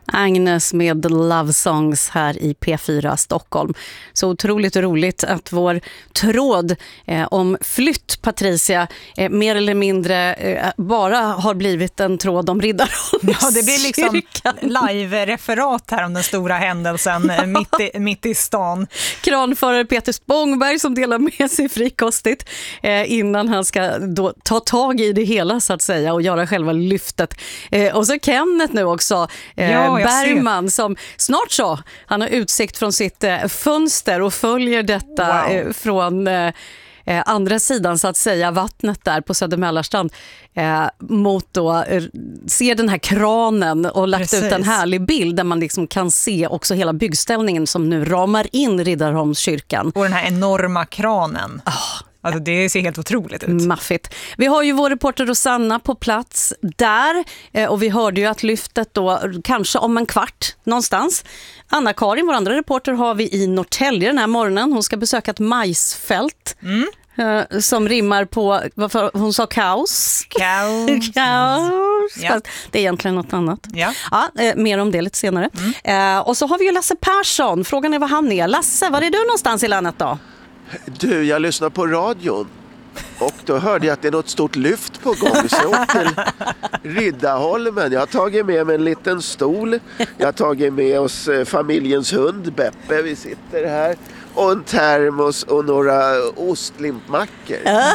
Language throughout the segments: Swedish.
Agnes med Love Songs här i P4 Stockholm. Så otroligt roligt att vår tråd om flytt, Patricia, mer eller mindre bara har blivit en tråd om Riddarholms. Ja, det blir liksom live-referat här om den stora händelsen mitt i stan. Kranförare Peter Spångberg som delar med sig frikostigt innan han ska då ta tag i det hela så att säga och göra själva lyftet. Och så Kenneth nu också. Bergman som snart så, han har utsikt från sitt fönster och följer detta från andra sidan så att säga, vattnet där på Södermällarstrand mot då, ser den här kranen och lagt ut en härlig bild där man liksom kan se också hela byggställningen som nu ramar in Riddarholmskyrkan. Och den här enorma kranen. Alltså det ser helt otroligt ut. Maffigt. Vi har ju vår reporter Rosanna på plats där och vi hörde ju att lyftet då kanske om en kvart någonstans. Anna-Karin, vår andra reporter, har vi i Norrtälje den här morgonen. Hon ska besöka ett majsfält som rimmar på, hon sa kaos. Kaos. Ja. Det är egentligen något annat. Ja, mer om det lite senare. Och så har vi ju Lasse Persson. Frågan är vad han är. Lasse, var är du någonstans i landet då? Du, jag lyssnar på radion och då hörde jag att det är något stort lyft på gång. Så jag åkte till Riddarholmen. Jag har tagit med mig en liten stol. Jag har tagit med oss familjens hund Beppe. Vi sitter här. Och en termos och några ostlimpmackor.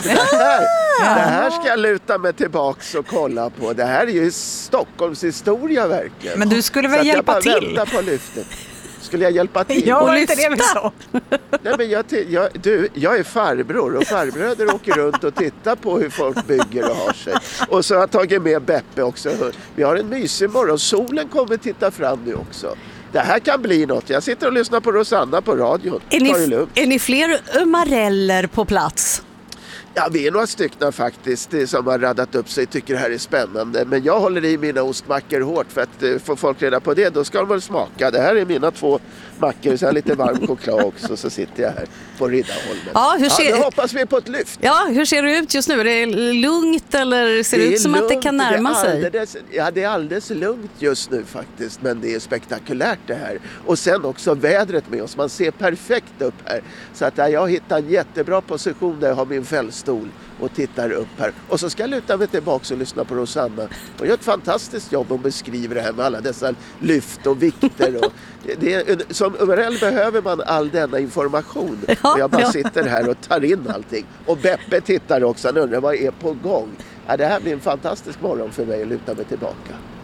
Det här ska jag luta mig tillbaks och kolla på. Det här är ju Stockholms historia verkligen. Men du skulle väl hjälpa till? Vänta på lyftet. Skulle jag hjälpa till? Ja, och lyfta. Det vi sa. Nej, men jag är farbror och farbröder åker runt och tittar på hur folk bygger och har sig. Och så har jag tagit med Beppe också. Vi har en mysig morgon. Solen kommer titta fram nu också. Det här kan bli något. Jag sitter och lyssnar på Rosanna på radion. Är ni fler mareller på plats? Ja, vi är några stycken faktiskt som har raddat upp sig, tycker det här är spännande. Men jag håller i mina ostmackor hårt för att få folk reda på det. Då ska de väl smaka. Det här är mina 2 mackor, så här lite varm choklad också. Så sitter jag här på Riddarholmen. Ja, nu hoppas vi på ett lyft. Ja, hur ser det ut just nu? Är det lugnt eller ser det ut som att det kan närma sig? Ja, det är alldeles lugnt just nu faktiskt. Men det är spektakulärt det här. Och sen också vädret med oss. Man ser perfekt upp här. Så att jag hittar en jättebra position där jag har min fällstol och tittar upp här. Och så ska jag luta mig tillbaka och lyssna på Rosanna. Och gör ett fantastiskt jobb och beskriver det här med alla dessa lyft och vikter. Och som URL behöver man all denna information. Och jag bara sitter här och tar in allting. Och Beppe tittar också och undrar vad är på gång. Ja, det här blir en fantastisk morgon för mig att luta mig tillbaka.